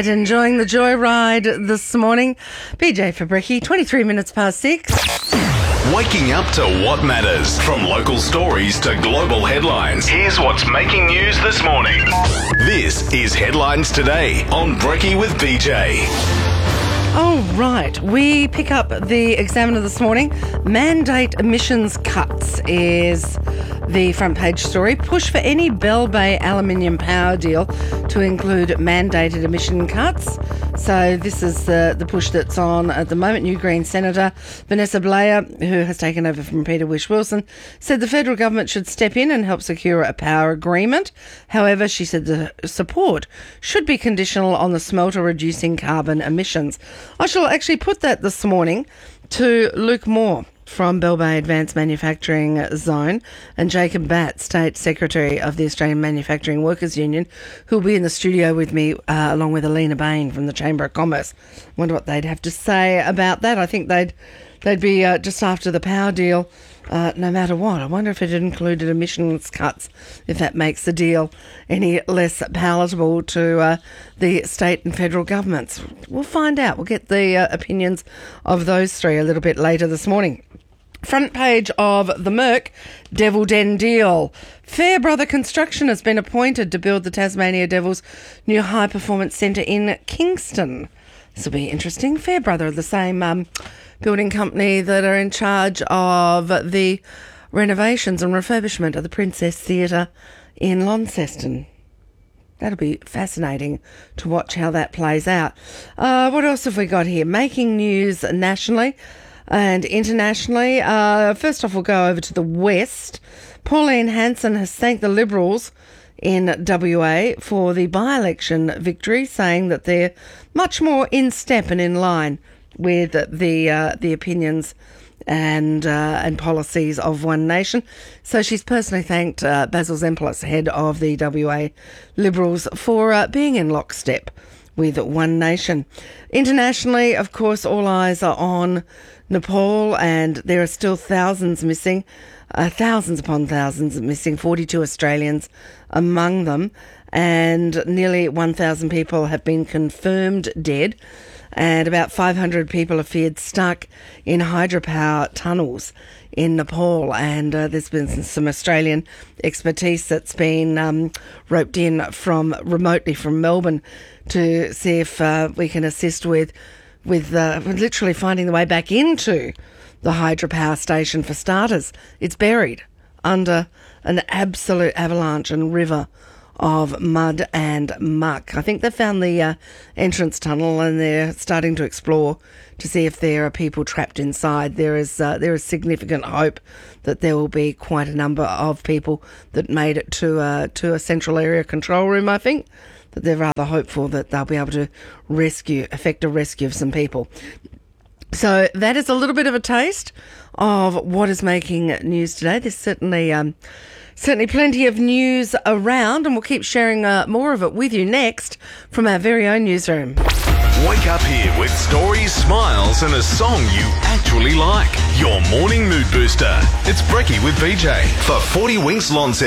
Enjoying the joyride this morning. BJ for Brekkie, 23 minutes past 6. Waking up to what matters. From local stories to global headlines, here's what's making news this morning. This is Headlines Today on Brekkie with BJ. Oh, right. We pick up the Examiner this morning. Mandate emissions cuts is the front page story. Push for any Bell Bay aluminium power deal to include mandated emission cuts. So this is the push that's on at the moment. New Green Senator Vanessa Blair, who has taken over from Peter Whish-Wilson, said the federal government should step in and help secure a power agreement. However, she said the support should be conditional on the smelter reducing carbon emissions. I shall actually put that this morning to Luke Moore from Bell Bay Advanced Manufacturing Zone and Jacob Batt, State Secretary of the Australian Manufacturing Workers Union, who will be in the studio with me along with Alina Bain from the Chamber of Commerce. Wonder what they'd have to say about that. I think they'd be just after the power deal no matter what. I wonder if it included emissions cuts, if that makes the deal any less palatable to the state and federal governments. We'll find out. We'll get the opinions of those three a little bit later this morning. Front page of the Merc, Devil Den deal. Fairbrother Construction has been appointed to build the Tasmania Devils' new high-performance centre in Kingston. This will be interesting. Fairbrother are the same building company that are in charge of the renovations and refurbishment of the Princess Theatre in Launceston. That'll be fascinating to watch how that plays out. What else have we got here? Making news nationally and internationally. First off, we'll go over to the West. Pauline Hanson has thanked the Liberals in WA for the by-election victory, saying that they're much more in step and in line with the opinions and policies of One Nation. So she's personally thanked Basil Zempilas, head of the WA Liberals, for being in lockstep with One Nation. Internationally, of course, all eyes are on Nepal, and there are still thousands missing, thousands upon thousands missing, 42 Australians among them, and nearly 1,000 people have been confirmed dead, and about 500 people are feared stuck in hydropower tunnels in Nepal. And there's been some Australian expertise that's been roped in from remotely from Melbourne to see if we can assist with literally finding the way back into the hydropower station. For starters, it's buried under an absolute avalanche and river of mud and muck. I think they found the entrance tunnel, and they're starting to explore to see if there are people trapped inside. There is significant hope that there will be quite a number of people that made it to a central area control room. I think that they're rather hopeful that they'll be able to effect a rescue of some people. So that is a little bit of a taste of what is making news today. There's certainly plenty of news around, and we'll keep sharing more of it with you next from our very own newsroom. Wake up here with stories, smiles and a song you actually like. Your morning mood booster. It's Brekkie with BJ for 40 Winks Lawn Centre.